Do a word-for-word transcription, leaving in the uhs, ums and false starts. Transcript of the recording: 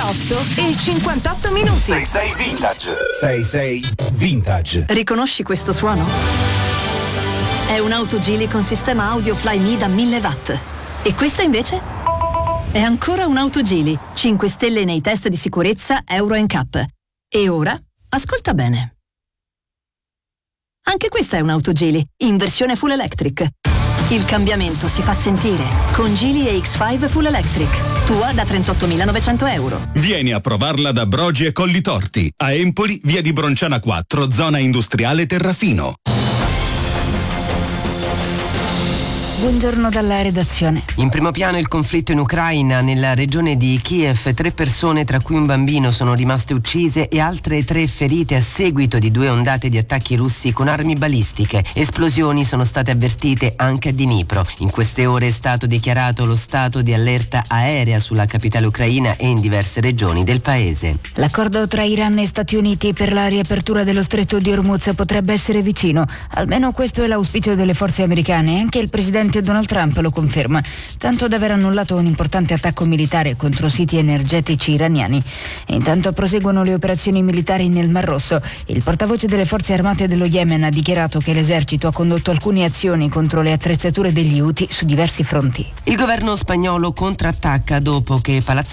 otto e cinquantotto minuti. sei sei Vintage. sei sei Vintage. Riconosci questo suono? È un'auto Geely con sistema audio Flyme da mille watt. E questa invece? È ancora un'auto Geely, cinque stelle nei test di sicurezza Euro N C A P. E ora, ascolta bene. Anche questa è un'auto Geely, in versione full electric. Il cambiamento si fa sentire con Geely E X cinque Full Electric, tua da trentottomilanovecento euro. Vieni a provarla da Brogi e Collitorti, a Empoli, via di Bronciana quattro, zona industriale Terrafino. Buongiorno dalla redazione. In primo piano il conflitto in Ucraina. Nella regione di Kiev tre persone, tra cui un bambino, sono rimaste uccise e altre tre ferite a seguito di due ondate di attacchi russi con armi balistiche. Esplosioni sono state avvertite anche a Dnipro. In queste ore è stato dichiarato lo stato di allerta aerea sulla capitale ucraina e in diverse regioni del paese. L'accordo tra Iran e Stati Uniti per la riapertura dello stretto di Hormuz potrebbe essere vicino. Almeno questo è l'auspicio delle forze americane e anche il presidente Donald Trump lo conferma, tanto da aver annullato un importante attacco militare contro siti energetici iraniani. Intanto proseguono le operazioni militari nel Mar Rosso. Il portavoce delle forze armate dello Yemen ha dichiarato che l'esercito ha condotto alcune azioni contro le attrezzature degli Houthi su diversi fronti. Il governo spagnolo contrattacca dopo che Palazzo